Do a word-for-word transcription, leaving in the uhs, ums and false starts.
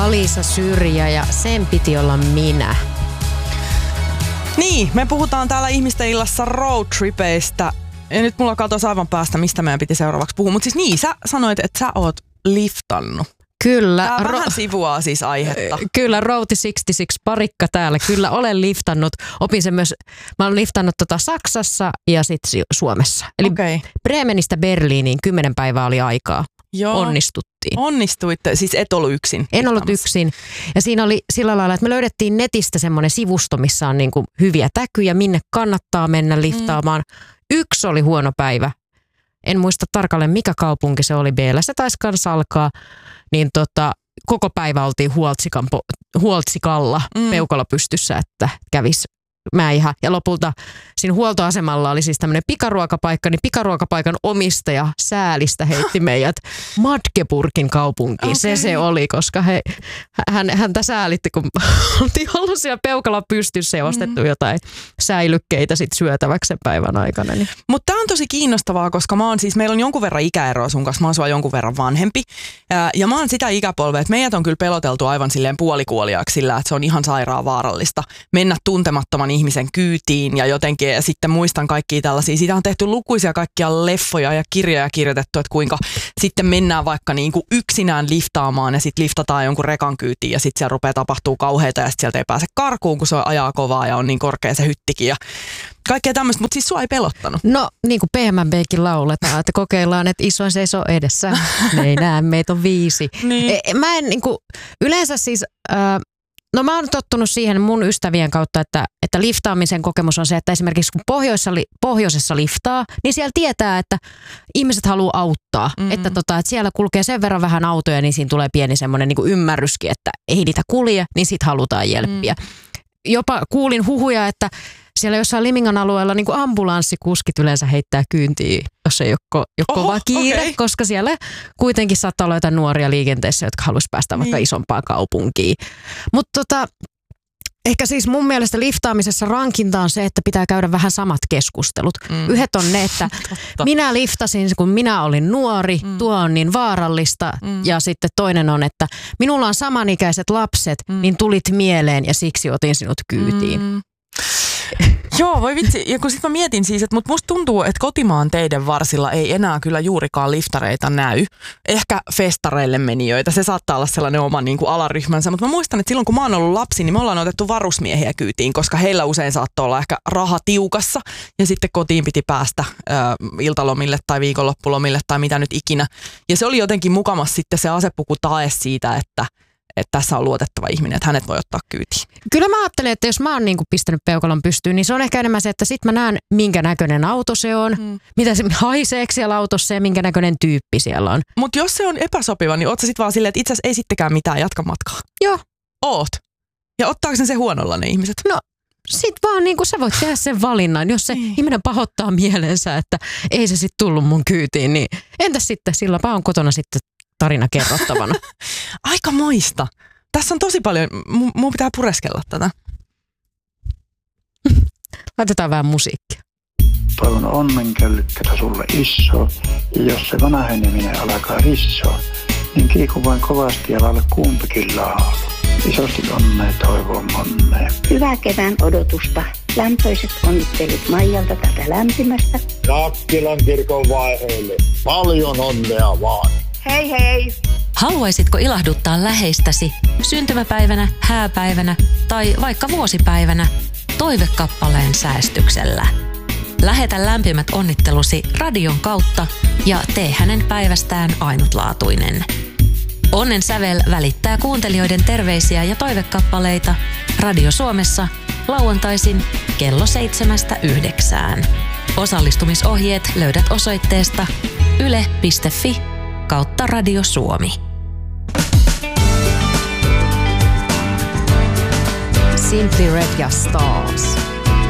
Alisa Syrjä ja sen piti olla minä. Niin, me puhutaan täällä ihmisten illassa roadtripeistä. Ja nyt mulla katosi aivan päästä, mistä meidän piti seuraavaksi puhua. Mutta siis niin, sä sanoit, että sä oot liftannut. Kyllä. Tää ro- vähän sivuaa siis aihetta. Kyllä, Routi kuusikymmentäkuusi parikka täällä. Kyllä olen liftannut. Opin sen myös, mä olen liftannut tota Saksassa ja sitten Suomessa. Eli okay. Bremenistä Berliiniin kymmenen päivää oli aikaa. Joo. Onnistuttiin. Onnistuitte, siis et ollut yksin. En ollut yksin. Ja siinä oli sillä lailla, että me löydettiin netistä semmoinen sivusto, missä on niinku hyviä täkyjä, minne kannattaa mennä liftaamaan. Mm. Yksi oli huono päivä. En muista tarkalleen, mikä kaupunki se oli. Beellä se taisi kanssa alkaa. Niin tota, koko päivä oltiin Huoltsikan, Huoltsikalla mm. peukalo pystyssä, että kävis mäihä. Ja lopulta siinä huoltoasemalla oli siis tämmöinen pikaruokapaikka, niin pikaruokapaikan omistaja säälistä heitti meidät Magdeburgin kaupunkiin. Okay. Se se oli, koska he, hän, häntä säälitti, kun oltiin ollut siellä peukalla pystyssä ja ostettu mm. jotain säilykkeitä sit syötäväksi sen päivän aikana. Niin. Mutta tämä on tosi kiinnostavaa, koska mä oon siis, meillä on jonkun verran ikäeroa sun kanssa, mä oon sua jonkun verran vanhempi. Ja, ja mä oon sitä ikäpolvea, että meidät on kyllä peloteltu aivan silleen puolikuoliaaksi sillä, että se on ihan sairaan vaarallista mennä tuntemattoman ihmisen kyytiin ja jotenkin, ja sitten muistan kaikkia tällaisia. Siitä on tehty lukuisia kaikkia leffoja ja kirjoja kirjoitettu, että kuinka sitten mennään vaikka niin kuin yksinään liftaamaan ja sitten liftataan jonkun rekan kyytiin ja sitten siellä rupeaa tapahtuu kauheita ja sitten sieltä ei pääse karkuun, kun se ajaa kovaa ja on niin korkea se hyttikin ja kaikkea tämmöistä, mutta siis sua ei pelottanut. No niin kuin P M B:kin lauletaan, että kokeillaan, että isoin seisoo edessä. Me ei näe, meitä on viisi. Niin. Mä en niin kuin, yleensä siis... Äh, No mä oon tottunut siihen mun ystävien kautta, että, että liftaamisen kokemus on se, että esimerkiksi kun pohjoisessa, pohjoisessa liftaa, niin siellä tietää, että ihmiset haluaa auttaa. Mm-hmm. Että, tota, että siellä kulkee sen verran vähän autoja, niin siinä tulee pieni semmoinen niin kuin ymmärryskin, että ei niitä kulje, niin sit halutaan jelppiä. Mm. Jopa kuulin huhuja, että siellä jossain Limingan alueella niin kuin ambulanssikuskit yleensä heittää kyyntiä, jos ei ole, ole kova kiire, okay. Koska siellä kuitenkin saattaa olla jotain nuoria liikenteessä, jotka haluaisi päästä vaikka niin. isompaan kaupunkiin. Mutta tota, ehkä siis mun mielestä liftaamisessa rankinta on se, että pitää käydä vähän samat keskustelut. Mm. Yhdet on ne, että minä liftasin, kun minä olin nuori, mm. tuo on niin vaarallista. Mm. Ja sitten toinen on, että minulla on samanikäiset lapset, mm. niin tulit mieleen ja siksi otin sinut kyytiin. Mm. Joo, voi vitsi. Ja kun sit mä mietin siis, että mut musta tuntuu, että kotimaan teiden varsilla ei enää kyllä juurikaan liftareita näy. Ehkä festareille menijöitä. Se saattaa olla sellainen oma niin kuin alaryhmänsä. Mutta mä muistan, että silloin kun mä oon ollut lapsi, niin me ollaan otettu varusmiehiä kyytiin, koska heillä usein saattoi olla ehkä raha tiukassa. Ja sitten kotiin piti päästä ö, iltalomille tai viikonloppulomille tai mitä nyt ikinä. Ja se oli jotenkin mukamas sitten se asepuku tae siitä, että että tässä on luotettava ihminen, että hänet voi ottaa kyytiin. Kyllä mä ajattelen, että jos mä oon niinku pistänyt peukalon pystyyn, niin se on ehkä enemmän se, että sit mä näen, minkä näköinen auto se on, mm. mitä se haiseeksi siellä autossa ja minkä näköinen tyyppi siellä on. Mutta jos se on epäsopiva, niin oot sä sit vaan silleen, että itse asiassa ei sittenkään mitään, jatka matkaa. Joo. Oot. Ja ottaako sen se huonolla ne ihmiset? No sit vaan niinku sä voit tehdä sen valinnan. Jos se mm. ihminen pahoittaa mielensä, että ei se sit tullut mun kyytiin, niin entäs sitten, silloinpä on kotona sitten tarina kerrottavana. Aika moista. Tässä on tosi paljon, M- mun pitää pureskella tätä. Laitetaan vähän musiikkia. Toivon onnenköllykkeitä sulle iso, ja jos se vanheneminen alkaa rissoa, niin kiiku vain kovasti ja laule kumpikin laulu. Isosti onnea toivon onnea. Hyvää kevään odotusta. Lämpöiset onnittelut Maijalta tätä lämpimästä. Nakkilan kirkon vaiheelle. Paljon onnea vaan. Hei hei! Haluaisitko ilahduttaa läheistäsi syntymäpäivänä, hääpäivänä tai vaikka vuosipäivänä toivekappaleen säästyksellä? Lähetä lämpimät onnittelusi radion kautta ja tee hänen päivästään ainutlaatuinen. Onnen sävel välittää kuuntelijoiden terveisiä ja toivekappaleita Radio Suomessa lauantaisin kello seitsemästä yhdeksään. Osallistumisohjeet löydät osoitteesta yle piste fi kautta Radio Suomi. Simply Red ja Stars.